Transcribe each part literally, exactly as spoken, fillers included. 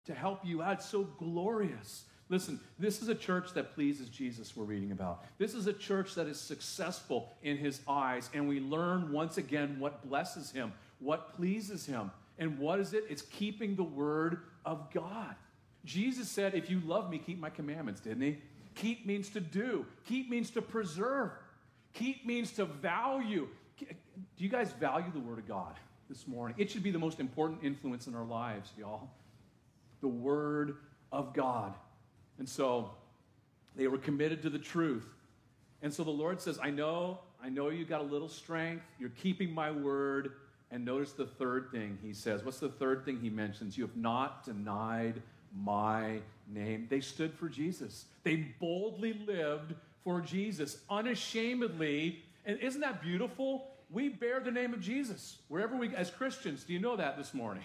to help you out. It's so glorious. Listen, this is a church that pleases Jesus we're reading about. This is a church that is successful in his eyes, and we learn once again what blesses him, what pleases him. And what is it? It's keeping the word of God. Jesus said, if you love me, keep my commandments, didn't he? Keep means to do. Keep means to preserve. Keep means to value. Do you guys value the word of God this morning? It should be the most important influence in our lives, y'all. The word of God. And so they were committed to the truth. And so the Lord says, I know, I know you got a little strength. You're keeping my word. And notice the third thing he says. What's the third thing he mentions? You have not denied my name. They stood for Jesus. They boldly lived for Jesus, unashamedly. And isn't that beautiful? We bear the name of Jesus wherever we, as Christians. Do you know that this morning?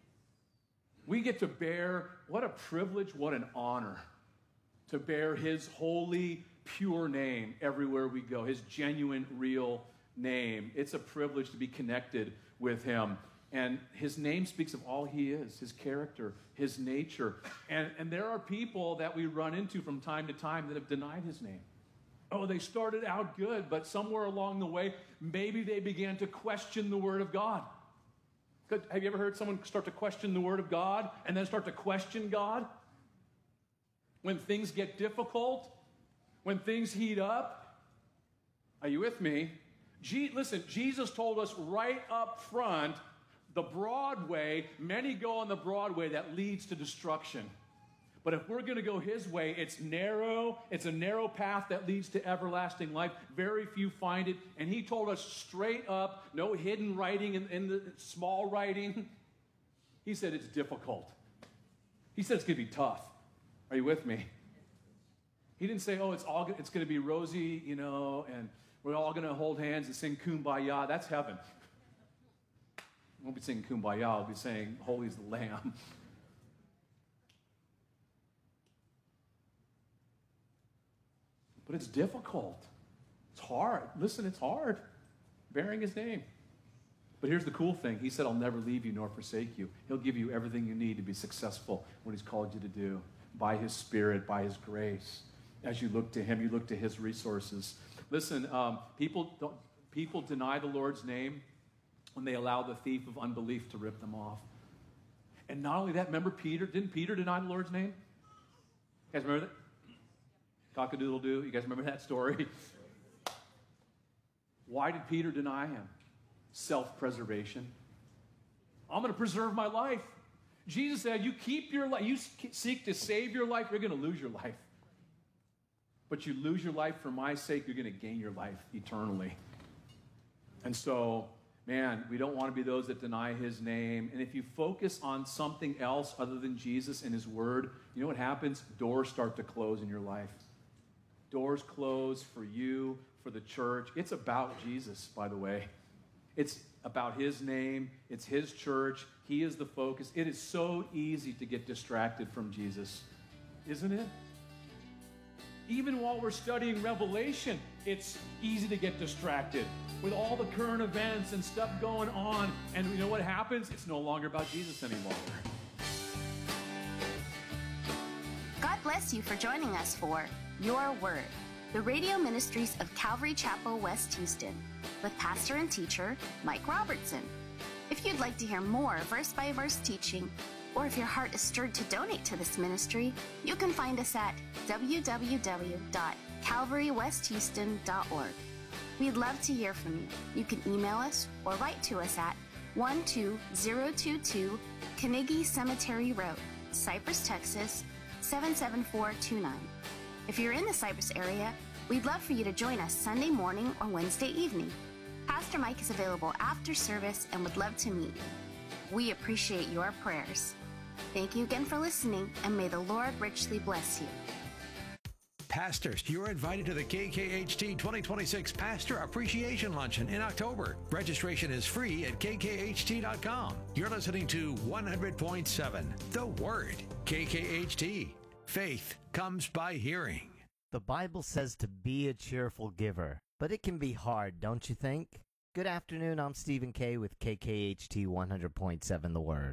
We get to bear, what a privilege, what an honor, to bear his holy, pure name everywhere we go, his genuine, real name. It's a privilege to be connected with him. And his name speaks of all he is, his character, his nature. And, and there are people that we run into from time to time that have denied his name. Oh, they started out good, but somewhere along the way, maybe they began to question the word of God. Have you ever heard someone start to question the word of God and then start to question God? When things get difficult, when things heat up, are you with me? Je- listen, Jesus told us right up front, the broad way, many go on the broad way that leads to destruction. But if we're going to go his way, it's narrow. It's a narrow path that leads to everlasting life. Very few find it. And he told us straight up, no hidden writing in, in the small writing. He said it's difficult. He said it's going to be tough. Are you with me? He didn't say, oh, it's all it's going to be rosy, you know, and we're all going to hold hands and sing Kumbaya. That's heaven. We won't be singing Kumbaya. I'll be saying, holy is the Lamb. But it's difficult. It's hard. Listen, it's hard. Bearing his name. But here's the cool thing. He said, I'll never leave you nor forsake you. He'll give you everything you need to be successful, what he's called you to do, by his Spirit, by his grace. As you look to him, you look to his resources. Listen, um, people, don't, people deny the Lord's name when they allow the thief of unbelief to rip them off. And not only that, remember Peter? Didn't Peter deny the Lord's name? You guys remember that? Cock-a-doodle-doo. You guys remember that story? Why did Peter deny him? Self-preservation. I'm going to preserve my life. Jesus said, you keep your life, you seek to save your life, you're going to lose your life. But you lose your life for my sake, you're going to gain your life eternally. And so, man, we don't want to be those that deny his name. And if you focus on something else other than Jesus and his word, you know what happens? Doors start to close in your life. Doors close for you, for the church. It's about Jesus, by the way. It's about his name. It's his church. He is the focus. It is so easy to get distracted from Jesus, isn't it? Even while we're studying Revelation, it's easy to get distracted with all the current events and stuff going on. And you know what happens? It's no longer about Jesus any longer. God bless you for joining us for Your Word, the radio ministries of Calvary Chapel, West Houston, with pastor and teacher Mike Robertson. If you'd like to hear more verse-by-verse teaching, or if your heart is stirred to donate to this ministry, you can find us at w w w dot calvary west houston dot org. We'd love to hear from you. You can email us or write to us at one two zero two two Carnegie Cemetery Road, Cypress, Texas seven seven four two nine. If you're in the Cypress area, we'd love for you to join us Sunday morning or Wednesday evening. Pastor Mike is available after service and would love to meet you. We appreciate your prayers. Thank you again for listening, and may the Lord richly bless you. Pastors, you're invited to the K K H T twenty twenty-six Pastor Appreciation Luncheon in October. Registration is free at k k h t dot com. You're listening to one hundred point seven, The Word, K K H T. Faith comes by hearing. The Bible says to be a cheerful giver, but it can be hard, don't you think? Good afternoon, I'm Stephen Kay with K K H T one hundred point seven The Word.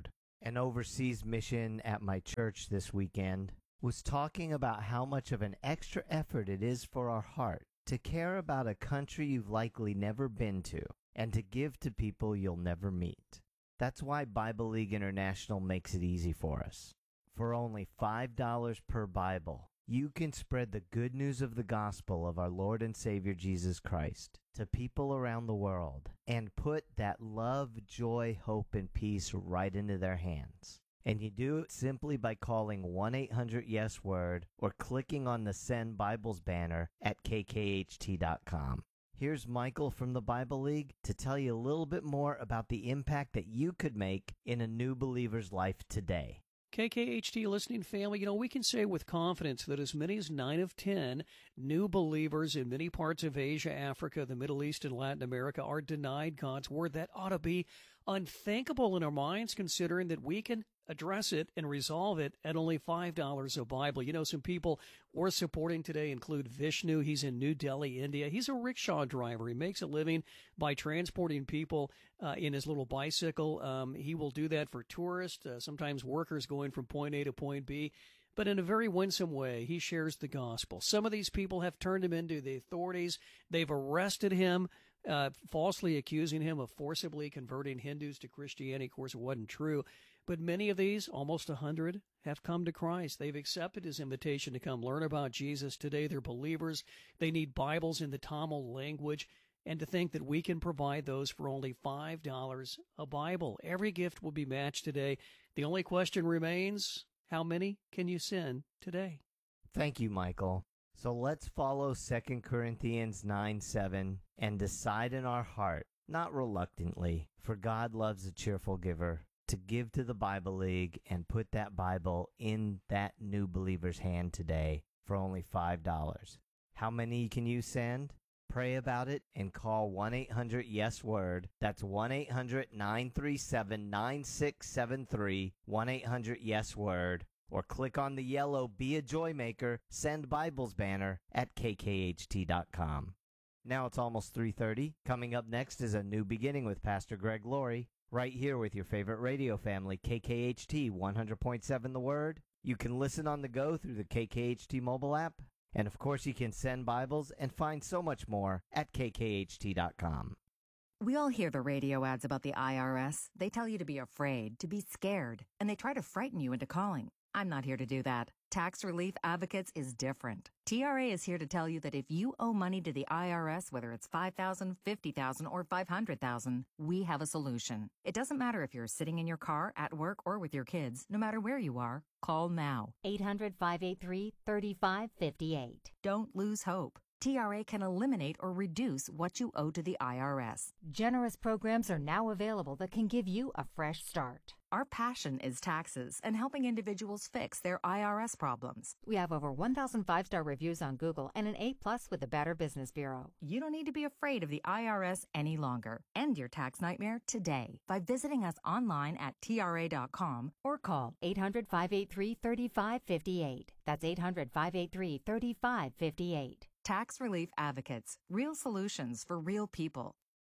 an overseas mission at my church this weekend, was talking about how much of an extra effort it is for our heart to care about a country you've likely never been to and to give to people you'll never meet. That's why Bible League International makes it easy for us. For only five dollars per Bible, you can spread the good news of the gospel of our Lord and Savior Jesus Christ to people around the world and put that love, joy, hope, and peace right into their hands. And you do it simply by calling one eight hundred yes word or clicking on the Send Bibles banner at K K H T dot com. Here's Michael from the Bible League to tell you a little bit more about the impact that you could make in a new believer's life today. K K H T listening family, you know, we can say with confidence that as many as nine of ten new believers in many parts of Asia, Africa, the Middle East, and Latin America are denied God's word. That ought to be unthinkable in our minds, considering that we can address it and resolve it at only five dollars a Bible. You know, some people we're supporting today include Vishnu. He's in New Delhi, India. He's a rickshaw driver. He makes a living by transporting people uh, in his little bicycle. Um, he will do that for tourists, uh, sometimes workers going from point A to point B. But in a very winsome way, he shares the gospel. Some of these people have turned him into the authorities. They've arrested him, uh, falsely accusing him of forcibly converting Hindus to Christianity. Of course, it wasn't true. But many of these, almost a hundred, have come to Christ. They've accepted his invitation to come learn about Jesus. Today they're believers. They need Bibles in the Tamil language. And to think that we can provide those for only five dollars a Bible. Every gift will be matched today. The only question remains, how many can you send today? Thank you, Michael. So let's follow Second Corinthians nine seven and decide in our heart, not reluctantly, for God loves a cheerful giver, to give to the Bible League and put that Bible in that new believer's hand today for only five dollars. How many can you send? Pray about it and call one eight hundred yes word. That's one eight hundred nine three seven nine six seven three, one eight hundred yes word, or click on the yellow Be a Joy Maker, Send Bibles banner at K K H T dot com. Now it's almost three thirty. Coming up next is A New Beginning with Pastor Greg Laurie, right here with your favorite radio family, K K H T one hundred point seven The Word. You can listen on the go through the K K H T mobile app. And of course, you can send Bibles and find so much more at K K H T dot com. We all hear the radio ads about the I R S. They tell you to be afraid, to be scared, and they try to frighten you into calling. I'm not here to do that. Tax Relief Advocates is different. T R A is here to tell you that if you owe money to the I R S, whether it's five thousand dollars, fifty thousand dollars, or five hundred thousand dollars, we have a solution. It doesn't matter if you're sitting in your car, at work, or with your kids. No matter where you are, call now. eight hundred, five eight three, three five five eight. Don't lose hope. T R A can eliminate or reduce what you owe to the I R S. Generous programs are now available that can give you a fresh start. Our passion is taxes and helping individuals fix their I R S problems. We have over one thousand five-star reviews on Google and an A plus with the Better Business Bureau. You don't need to be afraid of the I R S any longer. End your tax nightmare today by visiting us online at T R A dot com or call eight hundred, five eight three, three five five eight. That's eight hundred, five eight three, three five five eight. Tax Relief Advocates. Real solutions for real people.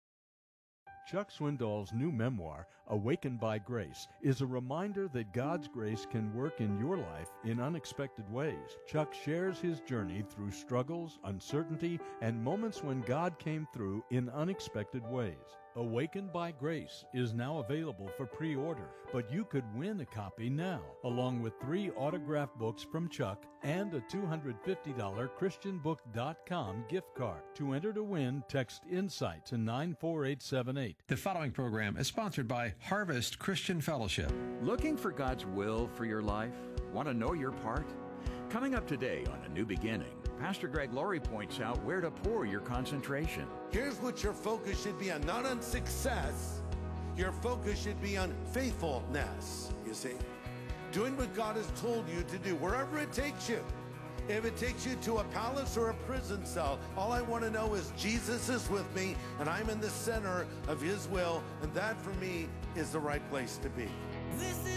Chuck Swindoll's new memoir, Awakened by Grace, is a reminder that God's grace can work in your life in unexpected ways. Chuck shares his journey through struggles, uncertainty, and moments when God came through in unexpected ways. Awakened by Grace is now available for pre-order, but you could win a copy now, along with three autographed books from Chuck and a two hundred fifty dollars Christian book dot com gift card. To enter to win, text INSIGHT to nine four eight seven eight. The following program is sponsored by Harvest Christian Fellowship. Looking for God's will for your life? Want to know your part? Coming up today on A New Beginning, Pastor Greg Laurie points out where to pour your concentration. Here's what your focus should be on, not on success. Your focus should be on faithfulness, you see. Doing what God has told you to do, wherever it takes you. If it takes you to a palace or a prison cell, all I want to know is Jesus is with me, and I'm in the center of his will, and that for me is the right place to be. This is